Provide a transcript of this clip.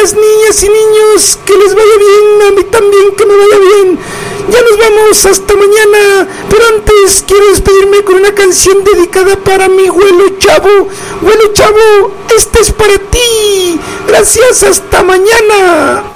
días, niñas y niños, que les vaya bien, a mí también que me vaya bien. Ya nos vamos, hasta mañana. Pero antes quiero despedirme con una canción dedicada para mi Güelo Chavo. Güelo Chavo, este es para ti. Gracias, hasta mañana.